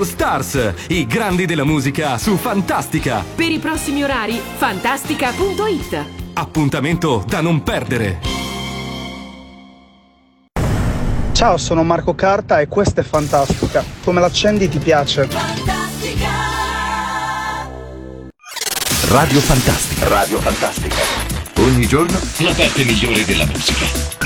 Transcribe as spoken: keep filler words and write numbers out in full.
All Stars, i grandi della musica su Fantastica. Per i prossimi orari, fantastica punto it. Appuntamento da non perdere. Ciao, sono Marco Carta e questa è Fantastica. Come l'accendi ti piace? Fantastica. Radio Fantastica. Radio Fantastica. Ogni giorno la parte migliore della musica.